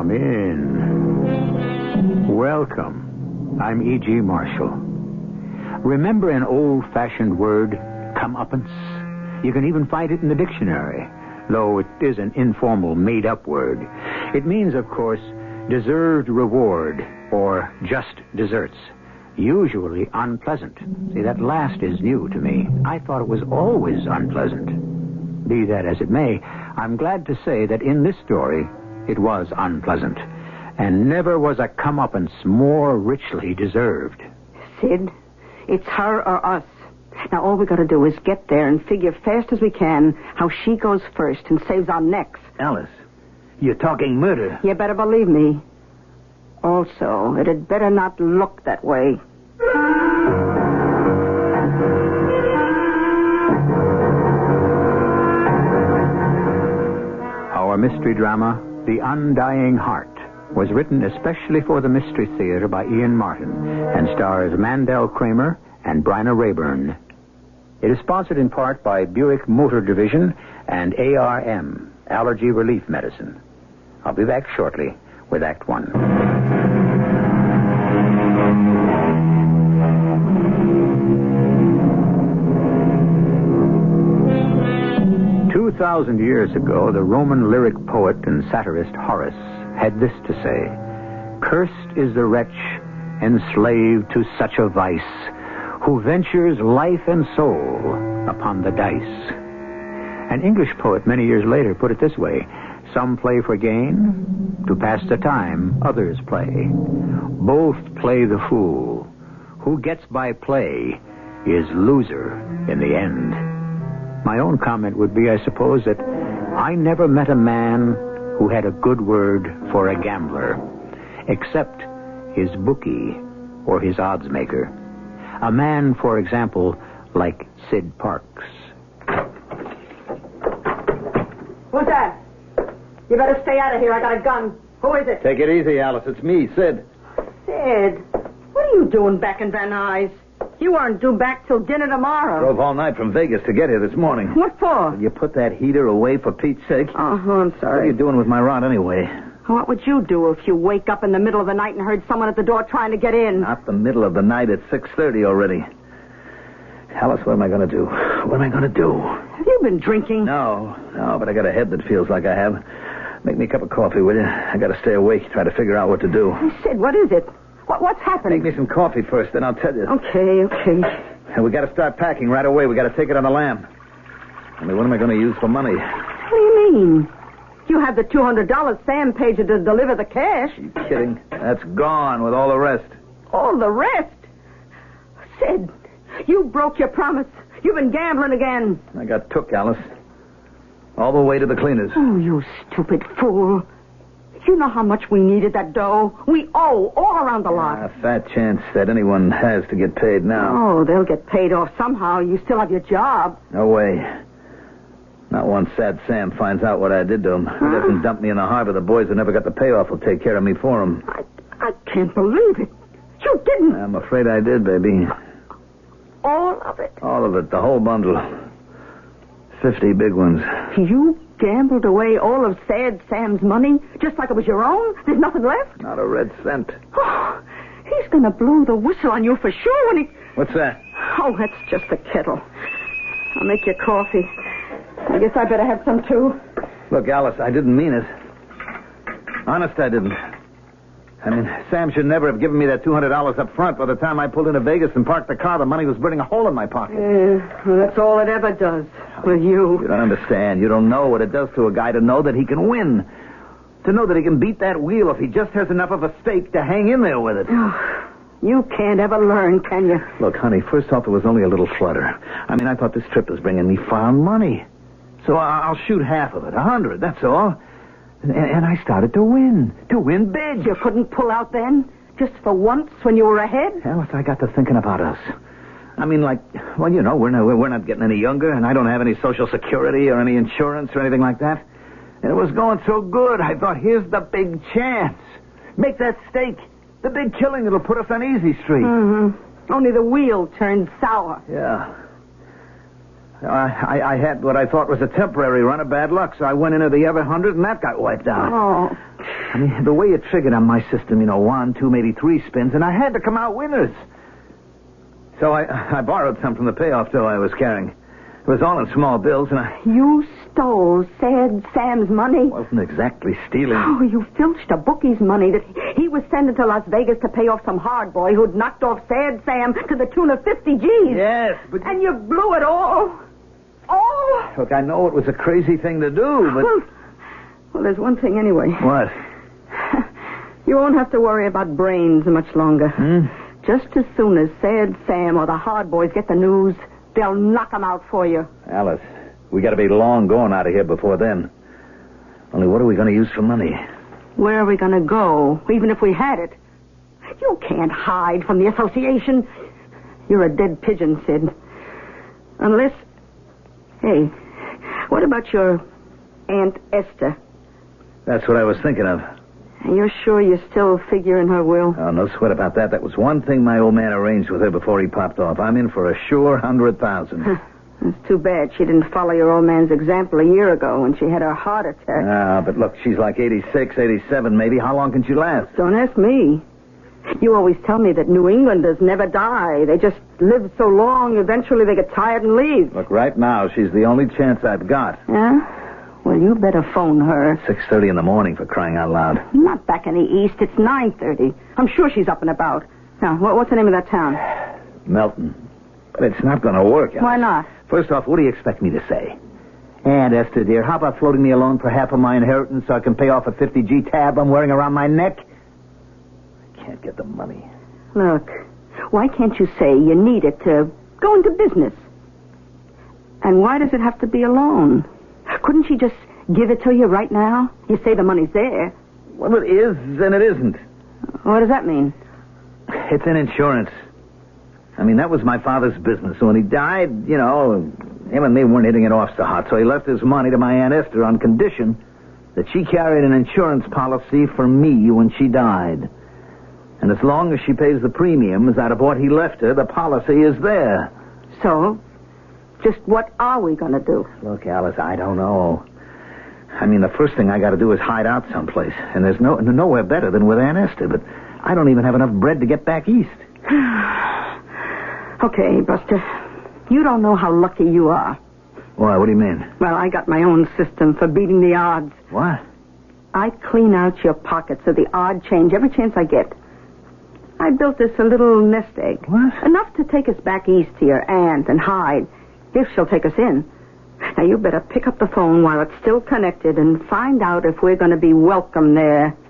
Come in. Welcome. I'm E.G. Marshall. Remember an old-fashioned word, comeuppance? You can even find it in the dictionary, though it is an informal, made-up word. It means, of course, deserved reward or just desserts. Usually unpleasant. See, that last is new to me. I thought it was always unpleasant. Be that as it may, I'm glad to say that in this story, it was unpleasant. And never was a comeuppance more richly deserved. Sid, it's her or us. Now, all we got to do is get there and figure fast as we can how she goes first and saves our necks. Alice, you're talking murder. You better believe me. Also, it had better not look that way. Our mystery drama, The Undying Heart, was written especially for the Mystery Theater by Ian Martin and stars Mandel Kramer and Bryna Rayburn. It is sponsored in part by Buick Motor Division and ARM, Allergy Relief Medicine. I'll be back shortly with Act One. 2,000 years ago, the Roman lyric poet and satirist Horace had this to say: "Cursed is the wretch enslaved to such a vice, who ventures life and soul upon the dice." An English poet many years later put it this way: "Some play for gain, to pass the time others play. Both play the fool. Who gets by play is loser in the end." My own comment would be, I suppose, that I never met a man who had a good word for a gambler, except his bookie or his odds maker. A man, for example, like Sid Parks. Who's that? You better stay out of here. I got a gun. Who is it? Take it easy, Alice. It's me, Sid. Sid, what are you doing back in Van Nuys? You aren't due back till dinner tomorrow. Drove all night from Vegas to get here this morning. What for? Will you put that heater away for Pete's sake? Oh, I'm What are sorry. you doing with my rod anyway? What would you do if you wake up in the middle of the night and heard someone at the door trying to get in? Not the middle of the night. It's 6:30 already. Alice, what am I going to do? What am I going to do? Have you been drinking? No, but I got a head that feels like I have. Make me a cup of coffee, will you? I got to stay awake, try to figure out what to do. Sid, what is it? What's happening? Make me some coffee first, then I'll tell you. Okay. And we got to start packing right away. We got to take it on the lam. Only what am I going to use for money? What do you mean? You have the $200 Sam paid you to deliver the cash. Are you kidding? That's gone with all the rest. All the rest? Sid, you broke your promise. You've been gambling again. I got took, Alice. All the way to the cleaners. Oh, you stupid fool. You know how much we needed that dough? We owe all around the lot. A fat chance that anyone has to get paid now. Oh, they'll get paid off somehow. You still have your job. No way. Not once Sad Sam finds out what I did to him. He doesn't dump me in the harbor. The boys who never got the payoff will take care of me for him. I can't believe it. You didn't. I'm afraid I did, baby. All of it. All of it, the whole bundle. 50 big ones. You gambled away all of Sad Sam's money just like it was your own? There's nothing left? Not a red cent. Oh, he's going to blow the whistle on you for sure when he... What's that? Oh, that's just the kettle. I'll make you coffee. I guess I better have some, too. Look, Alice, I didn't mean it. Honest, I didn't. I mean, Sam should never have given me that $200 up front. By the time I pulled into Vegas and parked the car, the money was burning a hole in my pocket. Well, that's all it ever does with you. You don't understand. You don't know what it does to a guy to know that he can win. To know that he can beat that wheel if he just has enough of a stake to hang in there with it. Oh, you can't ever learn, can you? Look, honey, first off, it was only a little flutter. I mean, I thought this trip was bringing me found money. So I'll shoot half of it, 100, that's all. And I started to win big. You couldn't pull out then? Just for once when you were ahead? Alice, I got to thinking about us. I mean, like, well, you know, we're not getting any younger, and I don't have any Social Security or any insurance or anything like that. And it was going so good, I thought, here's the big chance. Make that stake. The big killing that'll put us on easy street. Mm-hmm. Only the wheel turned sour. Yeah. I had what I thought was a temporary run of bad luck, so I went into the other 100, and that got wiped out. Oh, I mean, the way it triggered on my system, 1, 2, maybe 3 spins, and I had to come out winners. So I borrowed some from the payoff dough I was carrying. It was all in small bills, and You stole Sad Sam's money? wasn't exactly stealing. Oh, you filched a bookie's money that he was sending to Las Vegas to pay off some hard boy who'd knocked off Sad Sam to the tune of 50 G's. Yes, but... And you blew it all. Oh! Look, I know it was a crazy thing to do, but... Well, there's one thing anyway. What? You won't have to worry about brains much longer. Just as soon as Sad Sam or the hard boys get the news, they'll knock 'em out for you. Alice, we got to be long gone out of here before then. Only what are we going to use for money? Where are we going to go, even if we had it? You can't hide from the association. You're a dead pigeon, Sid. Unless... Hey, what about your Aunt Esther? That's what I was thinking of. You're sure you still figure in her will? Oh, no sweat about that. That was one thing my old man arranged with her before he popped off. I'm in for a sure 100,000. It's too bad she didn't follow your old man's example a year ago when she had her heart attack. Ah, but look, she's like 86, 87 maybe. How long can she last? Don't ask me. You always tell me that New Englanders never die. They just live so long, eventually they get tired and leave. Look, right now, she's the only chance I've got. Yeah? Well, you better phone her. 6:30 in the morning, for crying out loud. Not back in the east. It's 9:30. I'm sure she's up and about. Now, what's the name of that town? Melton. But it's not going to work. Alice. Why not? First off, what do you expect me to say? Aunt Esther, dear, how about floating me a loan for half of my inheritance so I can pay off a 50G tab I'm wearing around my neck? I can't get the money. Look, why can't you say you need it to go into business? And why does it have to be a loan? Couldn't she just give it to you right now? You say the money's there. Well, it is and it isn't. What does that mean? It's an insurance. I mean, that was my father's business. So when he died, him and me weren't hitting it off so hot. So he left his money to my Aunt Esther on condition that she carried an insurance policy for me when she died. And as long as she pays the premiums out of what he left her, the policy is there. So, just what are we going to do? Look, Alice, I don't know. I mean, the first thing I got to do is hide out someplace. And there's nowhere better than with Aunt Esther. But I don't even have enough bread to get back east. Okay, Buster. You don't know how lucky you are. Why, what do you mean? Well, I got my own system for beating the odds. What? I clean out your pockets of the odd change every chance I get. I built this a little nest egg. What? Enough to take us back east to your aunt and hide, if she'll take us in. Now, you better pick up the phone while it's still connected and find out if we're going to be welcome there.